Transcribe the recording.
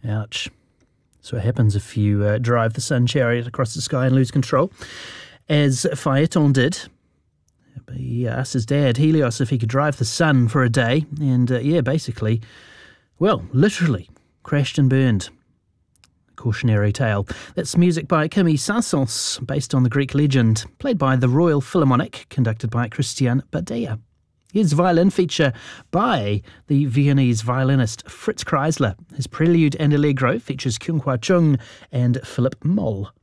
Ouch. So it happens if you drive the Sun Chariot across the sky and lose control, as Phaeton did. He asked his dad, Helios, if he could drive the Sun for a day, and basically, well, literally, crashed and burned. Cautionary tale. That's music by Kimi Sassos, based on the Greek legend, played by the Royal Philharmonic, conducted by Christian Badea. Here's violin feature by the Viennese violinist Fritz Kreisler. His Prelude and Allegro features Kyung Hwa Chung and Philip Moll.